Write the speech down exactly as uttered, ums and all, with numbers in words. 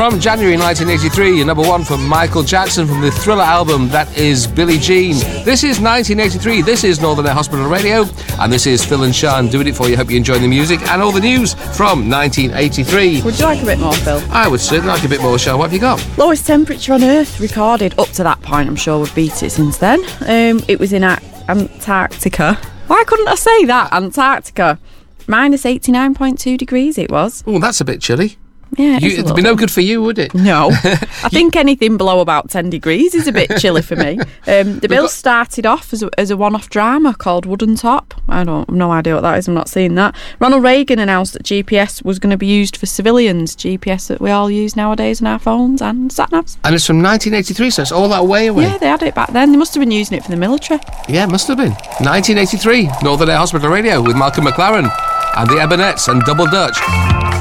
from January nineteen eighty-three, number one for Michael Jackson from the Thriller album, that is Billie Jean. This is nineteen eighty-three, this is Northern Air Hospital Radio, and this is Phil and Sean doing it for you. Hope you enjoy the music and all the news from nineteen eighty-three. Would you like a bit more, Phil? I would certainly like a bit more, Sean. What have you got? Lowest temperature on Earth recorded up to that point. I'm sure we've beat it since then. Um, it was in a- Antarctica. Why couldn't I say that? Antarctica. Minus eighty-nine point two degrees it was. Oh, that's a bit chilly. Yeah, You, it'd be no good for you, would it? No. I think anything below about ten degrees is a bit chilly for me. Um, the bill got... started off as a, as a one-off drama called Wooden Top. I don't have no idea what that is. I'm not seeing that. Ronald Reagan announced that G P S was going to be used for civilians. G P S that we all use nowadays on our phones and sat-navs. And it's from nineteen eighty-three, so it's all that way away. Yeah, they had it back then. They must have been using it for the military. Yeah, must have been. nineteen eighty-three, Northern Air Hospital Radio with Malcolm McLaren and the Ebonettes and Double Dutch.